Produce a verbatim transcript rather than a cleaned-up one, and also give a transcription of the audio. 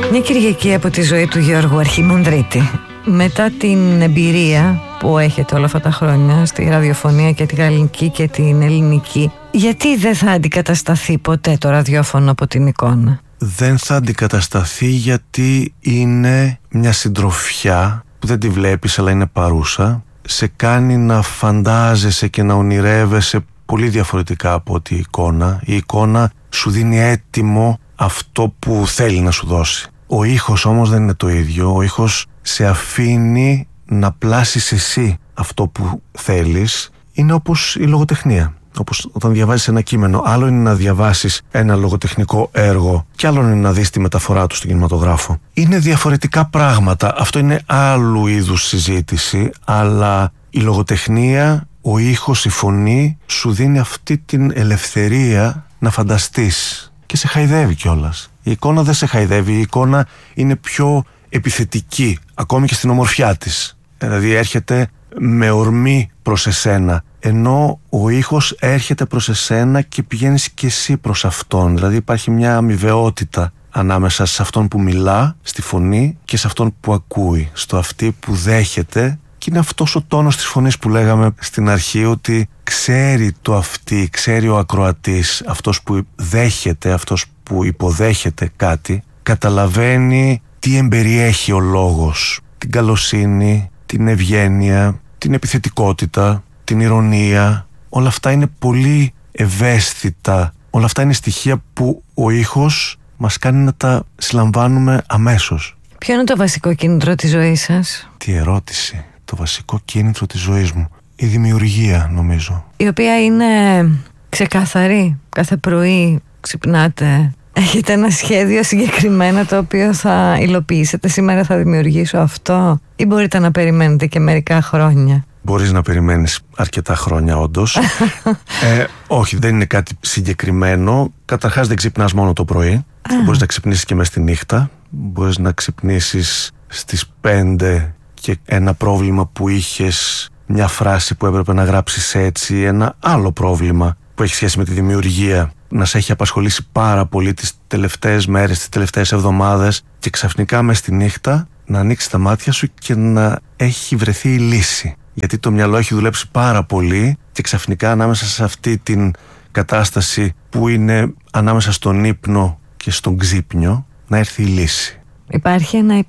Μια Κυριακή από τη ζωή του Γιώργου Αρχιμανδρίτη. Μετά την εμπειρία που έχετε όλα αυτά τα χρόνια στη ραδιοφωνία και τη γαλλική και την ελληνική, γιατί δεν θα αντικατασταθεί ποτέ το ραδιόφωνο από την εικόνα? Δεν θα αντικατασταθεί γιατί είναι μια συντροφιά που δεν τη βλέπεις αλλά είναι παρούσα. Σε κάνει να φαντάζεσαι και να ονειρεύεσαι πολύ διαφορετικά από ότι η εικόνα. Η εικόνα σου δίνει έτοιμο αυτό που θέλει να σου δώσει. Ο ήχος όμως δεν είναι το ίδιο. Ο ήχος σε αφήνει να πλάσεις εσύ αυτό που θέλεις. Είναι όπως η λογοτεχνία. Όπως όταν διαβάζεις ένα κείμενο, άλλο είναι να διαβάσεις ένα λογοτεχνικό έργο και άλλο είναι να δεις τη μεταφορά του στον κινηματογράφο. Είναι διαφορετικά πράγματα. Αυτό είναι άλλου είδους συζήτηση, αλλά η λογοτεχνία, ο ήχος, η φωνή σου δίνει αυτή την ελευθερία να φανταστείς και σε χαϊδεύει κιόλας. Η εικόνα δεν σε χαϊδεύει, η εικόνα είναι πιο επιθετική, ακόμη και στην ομορφιά της. Δηλαδή έρχεται με ορμή προς εσένα, ενώ ο ήχος έρχεται προς εσένα και πηγαίνεις και εσύ προς αυτόν. Δηλαδή υπάρχει μια αμοιβαιότητα ανάμεσα σε αυτόν που μιλά, στη φωνή, και σε αυτόν που ακούει, στο αυτή που δέχεται. Και είναι αυτός ο τόνος της φωνής που λέγαμε στην αρχή, ότι ξέρει το αυτή, ξέρει ο ακροατής, αυτός που δέχεται, αυτός που υποδέχεται κάτι, καταλαβαίνει τι εμπεριέχει ο λόγος. Την καλοσύνη, την ευγένεια, την επιθετικότητα, την ηρωνία. Όλα αυτά είναι πολύ ευαίσθητα. Όλα αυτά είναι στοιχεία που ο ήχος μας κάνει να τα συλλαμβάνουμε αμέσως. Ποιο είναι το βασικό κίνητρο της ζωής σας? Τι ερώτηση. Το βασικό κίνητρο της ζωής μου. Η δημιουργία, νομίζω. Η οποία είναι ξεκαθαρή. Κάθε πρωί ξυπνάτε, έχετε ένα σχέδιο συγκεκριμένα το οποίο θα υλοποιήσετε. Σήμερα θα δημιουργήσω αυτό, ή μπορείτε να περιμένετε και μερικά χρόνια? Μπορείς να περιμένεις αρκετά χρόνια, όντως. ε, όχι, δεν είναι κάτι συγκεκριμένο. Καταρχάς δεν ξυπνάς μόνο το πρωί. Μπορείς να ξυπνήσεις και μες στη νύχτα. Μπορείς να ξυπνήσεις στις πέντε και ένα πρόβλημα που είχες, μια φράση που έπρεπε να γράψεις έτσι, ένα άλλο πρόβλημα που έχει σχέση με τη δημιουργία, να σε έχει απασχολήσει πάρα πολύ τις τελευταίες μέρες, τις τελευταίες εβδομάδες, και ξαφνικά μες στη νύχτα να ανοίξεις τα μάτια σου και να έχει βρεθεί η λύση. Γιατί το μυαλό έχει δουλέψει πάρα πολύ και ξαφνικά ανάμεσα σε αυτή την κατάσταση που είναι ανάμεσα στον ύπνο και στον ξύπνιο, να έρθει η λύση. Υπάρχει ένα